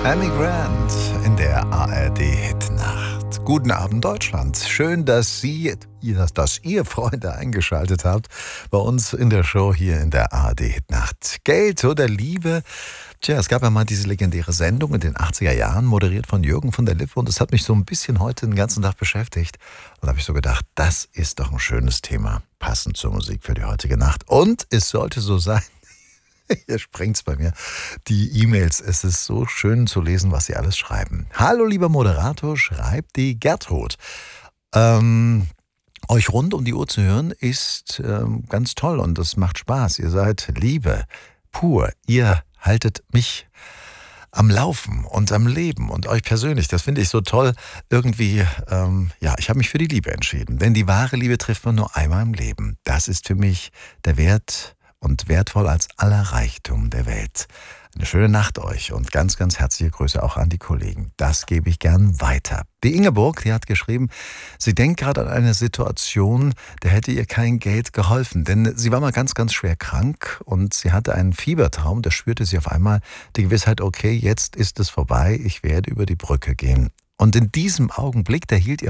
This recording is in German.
Amy Grant in der ARD-Hitnacht. Guten Abend, Deutschland. Schön, dass ihr Freunde eingeschaltet habt bei uns in der Show hier in der ARD-Hitnacht. Geld oder Liebe? Tja, es gab ja mal diese legendäre Sendung in den 80er Jahren, moderiert von Jürgen von der Lippe, und das hat mich so ein bisschen heute den ganzen Tag beschäftigt. Und da habe ich so gedacht, das ist doch ein schönes Thema, passend zur Musik für die heutige Nacht. Und es sollte so sein. Hier sprengt's bei mir. Die E-Mails, es ist so schön zu lesen, was Sie alles schreiben. Hallo, lieber Moderator, schreibt die Gertrud. Euch rund um die Uhr zu hören ist ganz toll und das macht Spaß. Ihr seid Liebe pur. Ihr haltet mich am Laufen und am Leben und euch persönlich. Das finde ich so toll. Irgendwie, ich habe mich für die Liebe entschieden. Denn die wahre Liebe trifft man nur einmal im Leben. Das ist für mich der Wert und wertvoll als aller Reichtum der Welt. Eine schöne Nacht euch und ganz, ganz herzliche Grüße auch an die Kollegen. Das gebe ich gern weiter. Die Ingeborg, die hat geschrieben, sie denkt gerade an eine Situation, da hätte ihr kein Geld geholfen. Denn sie war mal ganz, ganz schwer krank und sie hatte einen Fiebertraum. Da spürte sie auf einmal die Gewissheit, okay, jetzt ist es vorbei, ich werde über die Brücke gehen. Und in diesem Augenblick, da hielt ihr